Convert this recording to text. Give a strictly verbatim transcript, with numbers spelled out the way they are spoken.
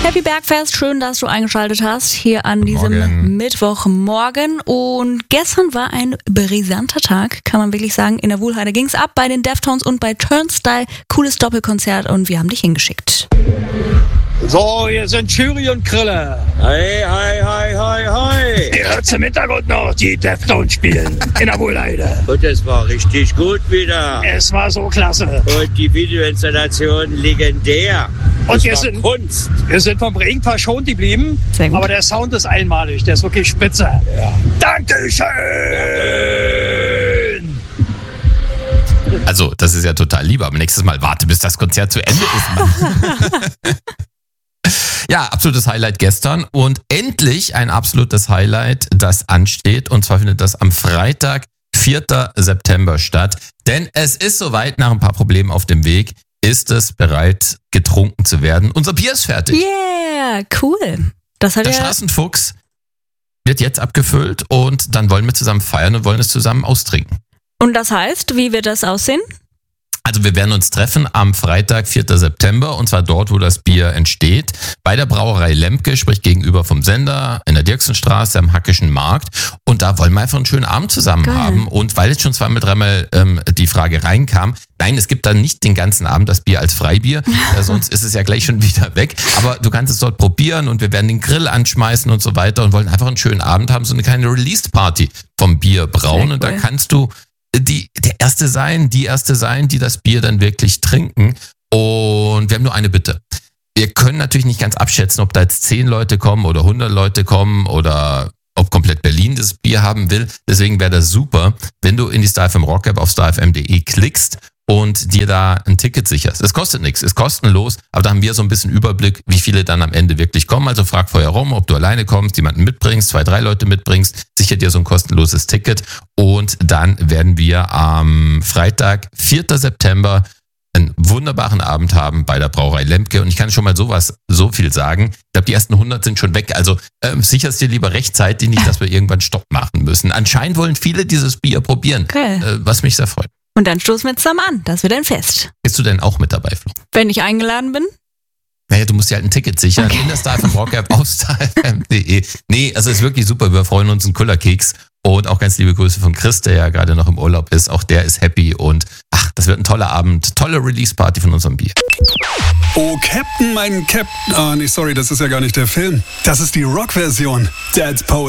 Happy Bergfest, schön, dass du eingeschaltet hast hier an diesem Morgen. Mittwochmorgen. Und gestern war ein brisanter Tag, kann man wirklich sagen. In der Wuhlheide ging's ab bei den Deftones und bei Turnstile. Cooles Doppelkonzert und wir haben dich hingeschickt. So, hier sind Jury und Krille. Hi, hi, hi, hi, hi. Ihr hört im Hintergrund noch die Deftones spielen in der Wuhlheide. Und es war richtig gut wieder. Es war so klasse. Und die Videoinstallation legendär. Und Das wir war sind, Kunst. wir sind vom Regen verschont geblieben, Sehr gut. aber der Sound ist einmalig, der ist wirklich spitze. Ja. Dankeschön! Also, das ist ja total lieb, aber nächstes Mal warte, bis das Konzert zu Ende ist. Ja, absolutes Highlight gestern und endlich ein absolutes Highlight, das ansteht. Und zwar findet das am Freitag, vierten September statt. Denn es ist soweit, nach ein paar Problemen auf dem Weg, ist es bereit, getrunken zu werden. Unser Bier ist fertig. Yeah, cool. Das hat Der ja Straßenfuchs wird jetzt abgefüllt und dann wollen wir zusammen feiern und wollen es zusammen austrinken. Und das heißt, wie wird das aussehen? Also wir werden uns treffen am Freitag, vierten September, und zwar dort, wo das Bier entsteht, bei der Brauerei Lemke, sprich gegenüber vom Sender, in der Dirksenstraße am Hackischen Markt. Und da wollen wir einfach einen schönen Abend zusammen Geil. haben. Und weil jetzt schon zweimal, dreimal ähm, die Frage reinkam, nein, es gibt dann nicht den ganzen Abend das Bier als Freibier, äh, sonst ist es ja gleich schon wieder weg. Aber du kannst es dort probieren und wir werden den Grill anschmeißen und so weiter und wollen einfach einen schönen Abend haben, so eine kleine Release-Party vom Bier brauen. Sehr Und da cool. kannst du die, der Erste sein, die Erste sein, die das Bier dann wirklich trinken. Und wir haben nur eine Bitte. Wir können natürlich nicht ganz abschätzen, ob da jetzt zehn Leute kommen oder hundert Leute kommen oder ob komplett Berlin das Bier haben will. Deswegen wäre das super, wenn du in die Star F M Rock App auf star f m punkt d e klickst und dir da ein Ticket sicherst. Es kostet nichts, ist kostenlos, aber da haben wir so ein bisschen Überblick, wie viele dann am Ende wirklich kommen. Also frag vorher rum, ob du alleine kommst, jemanden mitbringst, zwei, drei Leute mitbringst, sicher dir so ein kostenloses Ticket und dann werden wir am Freitag, vierten September, einen wunderbaren Abend haben bei der Brauerei Lemke und ich kann schon mal sowas, so viel sagen. Ich glaube, die ersten hundert sind schon weg, also ähm, sicherst dir lieber rechtzeitig, nicht, dass wir irgendwann Stopp machen müssen. Anscheinend wollen viele dieses Bier probieren, Geil. äh, was mich sehr freut. Und dann stoßen wir zusammen an. Das wird ein Fest. Bist du denn auch mit dabei, Flo? Wenn ich eingeladen bin. Naja, du musst dir halt ein Ticket sichern. Okay. In der Star F M Rock App auf star f m punkt d e. Nee, also ist wirklich super. Wir freuen uns, einen Kullerkeks. Und auch ganz liebe Grüße von Chris, der ja gerade noch im Urlaub ist. Auch der ist happy. Und ach, das wird ein toller Abend. Tolle Release-Party von unserem Bier. Oh, Captain, mein Captain. Ah, nee, sorry, das ist ja gar nicht der Film. Das ist die Rock-Version. Dad's Poet.